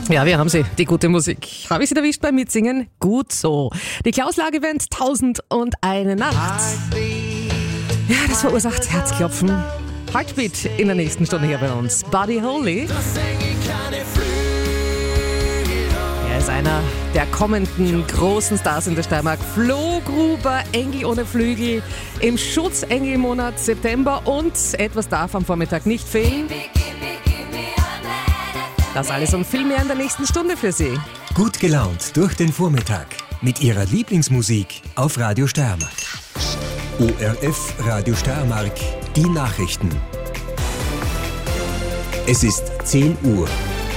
Ja, wir haben sie, die gute Musik. Habe ich sie erwischt beim Mitsingen? Gut so. Die Klaus-Lage-Band 1001 Nacht. Ja, das verursacht Herzklopfen. Heartbeat in der nächsten Stunde hier bei uns. Buddy Holly. Er ist einer der kommenden großen Stars in der Steiermark. Flo Gruber, Engel ohne Flügel, im Schutzengelmonat September und etwas darf am Vormittag nicht fehlen. Das alles und viel mehr in der nächsten Stunde für Sie. Gut gelaunt durch den Vormittag mit Ihrer Lieblingsmusik auf Radio Steiermark. ORF Radio Steiermark, die Nachrichten. Es ist 10 Uhr.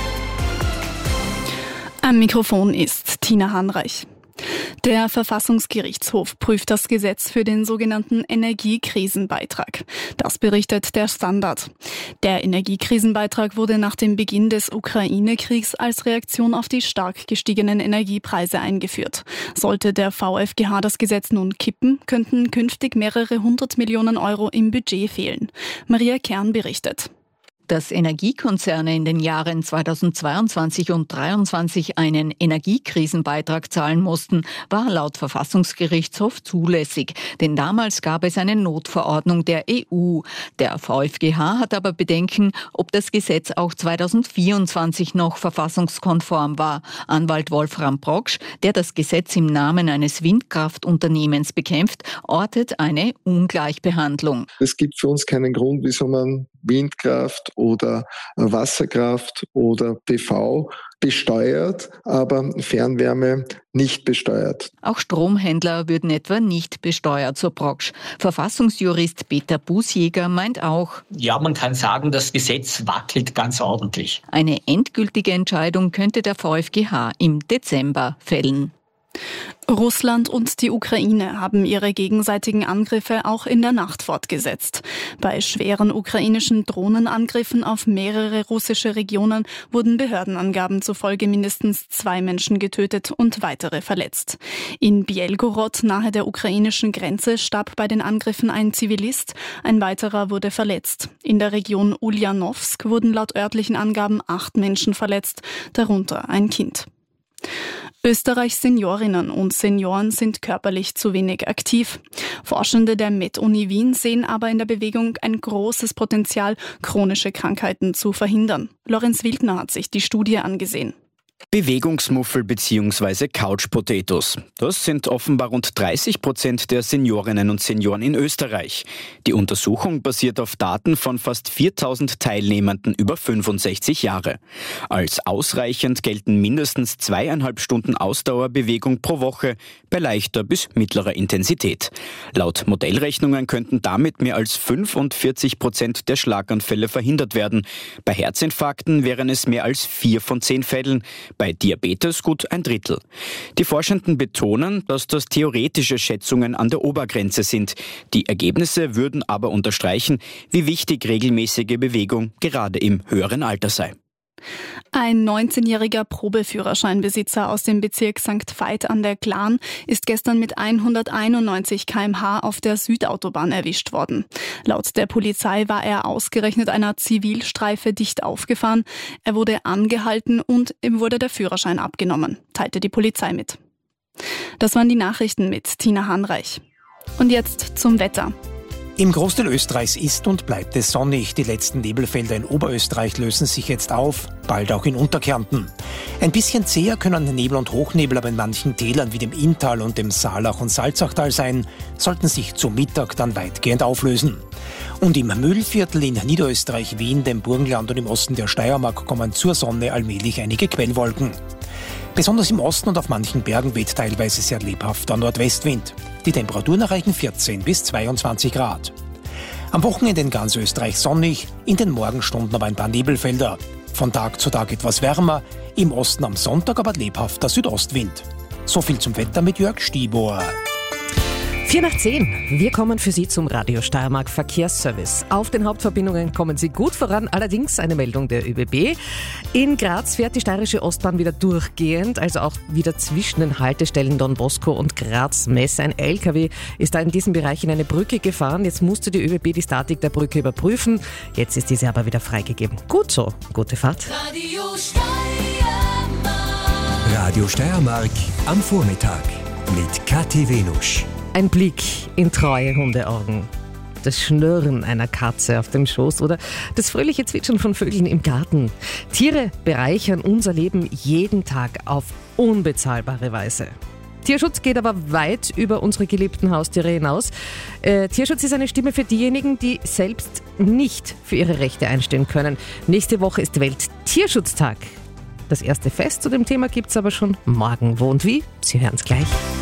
Am Mikrofon ist Tina Hanreich. Der Verfassungsgerichtshof prüft das Gesetz für den sogenannten Energiekrisenbeitrag. Das berichtet der Standard. Der Energiekrisenbeitrag wurde nach dem Beginn des Ukraine-Kriegs als Reaktion auf die stark gestiegenen Energiepreise eingeführt. Sollte der VfGH das Gesetz nun kippen, könnten künftig mehrere 100 Millionen Euro im Budget fehlen. Maria Kern berichtet. Dass Energiekonzerne in den Jahren 2022 und 2023 einen Energiekrisenbeitrag zahlen mussten, war laut Verfassungsgerichtshof zulässig. Denn damals gab es eine Notverordnung der EU. Der VfGH hat aber Bedenken, ob das Gesetz auch 2024 noch verfassungskonform war. Anwalt Wolfram Proksch, der das Gesetz im Namen eines Windkraftunternehmens bekämpft, ortet eine Ungleichbehandlung. Es gibt für uns keinen Grund, wieso man Windkraft oder Wasserkraft oder PV besteuert, aber Fernwärme nicht besteuert. Auch Stromhändler würden etwa nicht besteuert, so Proksch. Verfassungsjurist Peter Busjäger meint auch: Ja, man kann sagen, das Gesetz wackelt ganz ordentlich. Eine endgültige Entscheidung könnte der VfGH im Dezember fällen. Russland und die Ukraine haben ihre gegenseitigen Angriffe auch in der Nacht fortgesetzt. Bei schweren ukrainischen Drohnenangriffen auf mehrere russische Regionen wurden Behördenangaben zufolge mindestens 2 Menschen getötet und weitere verletzt. In Bielgorod nahe der ukrainischen Grenze starb bei den Angriffen ein Zivilist, ein weiterer wurde verletzt. In der Region Uljanowsk wurden laut örtlichen Angaben 8 Menschen verletzt, darunter ein Kind. Österreichs Seniorinnen und Senioren sind körperlich zu wenig aktiv. Forschende der Med-Uni Wien sehen aber in der Bewegung ein großes Potenzial, chronische Krankheiten zu verhindern. Lorenz Wildner hat sich die Studie angesehen. Bewegungsmuffel bzw. Couch Potatoes. Das sind offenbar rund 30% der Seniorinnen und Senioren in Österreich. Die Untersuchung basiert auf Daten von fast 4000 Teilnehmenden über 65 Jahre. Als ausreichend gelten mindestens 2,5 Stunden Ausdauerbewegung pro Woche bei leichter bis mittlerer Intensität. Laut Modellrechnungen könnten damit mehr als 45% der Schlaganfälle verhindert werden. Bei Herzinfarkten wären es mehr als 4 von 10 Fällen. Bei Diabetes gut ein Drittel. Die Forschenden betonen, dass das theoretische Schätzungen an der Obergrenze sind. Die Ergebnisse würden aber unterstreichen, wie wichtig regelmäßige Bewegung gerade im höheren Alter sei. Ein 19-jähriger Probeführerscheinbesitzer aus dem Bezirk St. Veit an der Glan ist gestern mit 191 km/h auf der Südautobahn erwischt worden. Laut der Polizei war er ausgerechnet einer Zivilstreife dicht aufgefahren. Er wurde angehalten und ihm wurde der Führerschein abgenommen, teilte die Polizei mit. Das waren die Nachrichten mit Tina Hanreich. Und jetzt zum Wetter. Im Großteil Österreichs ist und bleibt es sonnig. Die letzten Nebelfelder in Oberösterreich lösen sich jetzt auf, bald auch in Unterkärnten. Ein bisschen zäher können Nebel und Hochnebel aber in manchen Tälern wie dem Inntal und dem Saalach- und Salzachtal sein, sollten sich zum Mittag dann weitgehend auflösen. Und im Mühlviertel in Niederösterreich, Wien, dem Burgenland und im Osten der Steiermark kommen zur Sonne allmählich einige Quellwolken. Besonders im Osten und auf manchen Bergen weht teilweise sehr lebhafter Nordwestwind. Die Temperaturen erreichen 14 bis 22 Grad. Am Wochenende in ganz Österreich sonnig, in den Morgenstunden aber ein paar Nebelfelder. Von Tag zu Tag etwas wärmer, im Osten am Sonntag aber lebhafter Südostwind. So viel zum Wetter mit Jörg Stibor. 9:10. Wir kommen für Sie zum Radio Steiermark Verkehrsservice. Auf den Hauptverbindungen kommen Sie gut voran, allerdings eine Meldung der ÖBB. In Graz fährt die Steirische Ostbahn wieder durchgehend, also auch wieder zwischen den Haltestellen Don Bosco und Graz-Messe. Ein LKW ist da in diesem Bereich in eine Brücke gefahren. Jetzt musste die ÖBB die Statik der Brücke überprüfen. Jetzt ist diese aber wieder freigegeben. Gut so, gute Fahrt. Radio Steiermark. Radio Steiermark am Vormittag mit Kathi Venusch. Ein Blick in treue Hundeaugen. Das Schnurren einer Katze auf dem Schoß oder das fröhliche Zwitschern von Vögeln im Garten. Tiere bereichern unser Leben jeden Tag auf unbezahlbare Weise. Tierschutz geht aber weit über unsere geliebten Haustiere hinaus. Tierschutz ist eine Stimme für diejenigen, die selbst nicht für ihre Rechte einstehen können. Nächste Woche ist Welttierschutztag. Das erste Fest zu dem Thema gibt es aber schon morgen. Wo und wie? Sie hören es gleich.